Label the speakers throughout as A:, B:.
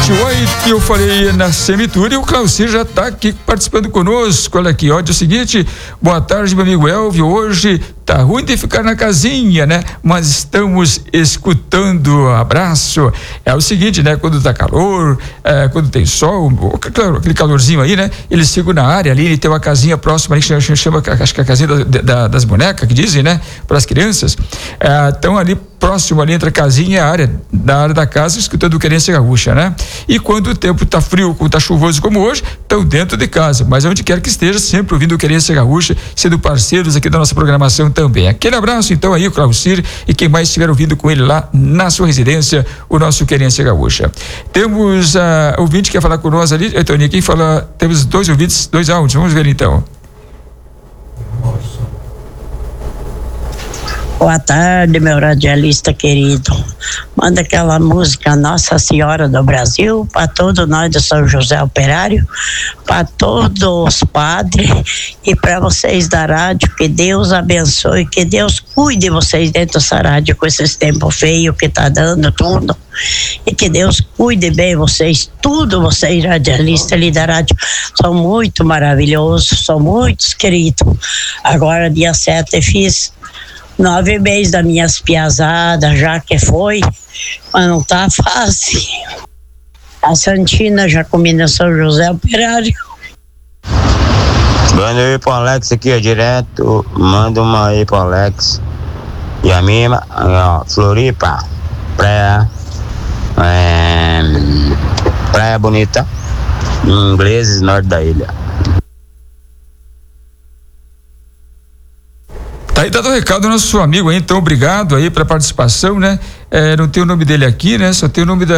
A: 7h28, eu falei na Semitura e o Claucir já está aqui participando conosco. Olha aqui, ó, é o seguinte, boa tarde, meu amigo Elvio. Hoje tá ruim de ficar na casinha, né? Mas estamos escutando. Abraço. É o seguinte, né? Quando tá calor, quando tem sol, claro, aquele calorzinho aí, né? Eles ficam na área ali, tem uma casinha próxima ali que chama, acho que é a casinha das bonecas, que dizem, né? Para as crianças. Estão ali próximo ali entre a casinha e a área da casa, escutando o Querência Gaúcha, né? E quando o tempo tá frio, quando tá chuvoso como hoje, estão dentro de casa, mas onde quer que esteja, sempre ouvindo o Querência Gaúcha, sendo parceiros aqui da nossa programação também. Aquele abraço então aí, o Claucir, e quem mais estiver ouvindo com ele lá na sua residência, o nosso Querência Gaúcha. Temos ouvinte que quer falar com nós ali, Toninho, quem fala, temos dois ouvintes, dois áudios, vamos ver então.
B: Boa tarde, meu radialista querido. Manda aquela música Nossa Senhora do Brasil para todos nós do São José Operário, para todos os padres e para vocês da rádio. Que Deus abençoe, que Deus cuide de vocês dentro dessa rádio com esses tempos feios que tá dando tudo. E que Deus cuide bem vocês, tudo vocês radialistas ali da rádio. São muito maravilhosos, são muitos queridos. Agora dia 7 fiz 9 meses da minhas piazadas, já que foi, mas não tá fácil. A Santina já comi no São José Operário.
C: Manda aí pro Alex aqui, ó, direto. Manda uma aí pro Alex. E a minha, ó, Floripa, praia bonita, Ingleses, norte da ilha.
A: Tá aí dado o recado do nosso amigo aí, então obrigado aí pela participação, né? Não tem o nome dele aqui, né? Só tem o nome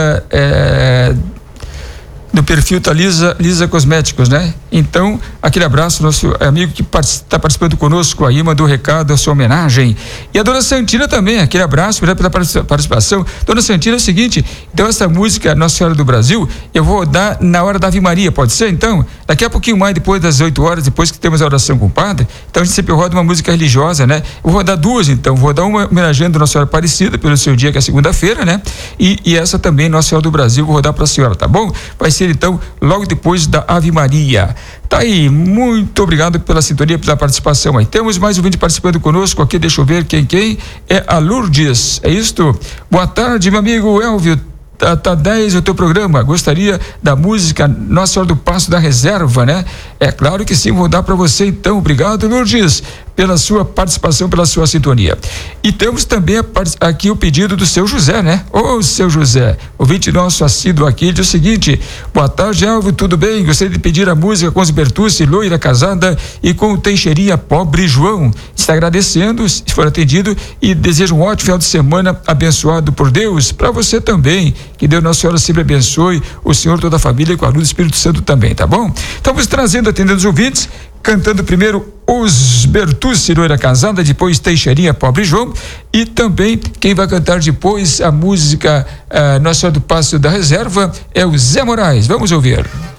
A: do perfil tá Lisa Cosméticos, né? Então, aquele abraço, nosso amigo que está participando conosco aí, mandou o recado, a sua homenagem. E a dona Santina também, aquele abraço pela participação. Dona Santina, é o seguinte, então essa música Nossa Senhora do Brasil, eu vou dar na hora da Ave Maria, pode ser? Então, daqui a pouquinho mais, depois das 8 horas, depois que temos a oração com o padre, então a gente sempre roda uma música religiosa, né? Eu vou rodar duas, então, vou rodar uma homenageando Nossa Senhora Aparecida, pelo seu dia, que é segunda-feira, né? E essa também, Nossa Senhora do Brasil, vou rodar para a senhora, tá bom? Vai ser então logo depois da Ave Maria. Tá aí, muito obrigado pela sintonia, pela participação aí. Temos mais um vídeo participando conosco aqui, deixa eu ver quem é a Lourdes, é isto? Boa tarde, meu amigo Elvio. Tá 10 o teu programa, gostaria da música Nossa Senhora do Passo da Reserva, né? É claro que sim, vou dar para você então. Obrigado, Lourdes, pela sua participação, pela sua sintonia. E temos também aqui o pedido do seu José, né? Ô, seu José, ouvinte nosso assíduo aqui, diz o seguinte: boa tarde, Elvio, tudo bem? Gostaria de pedir a música com os Bertucci, Loira Casada, e com o Teixeirinha Pobre João. Está agradecendo, se for atendido, e deseja um ótimo final de semana abençoado por Deus, para você também. Que Deus Nossa Senhora sempre abençoe o Senhor, toda a família, com a luz do Espírito Santo também, tá bom? Estamos trazendo, atendendo os ouvintes, cantando primeiro os Bertucci, Loira Casada, depois Teixeirinha Pobre João, e também quem vai cantar depois a música Nossa Senhora do Passo da Reserva é o Zé Moraes. Vamos ouvir.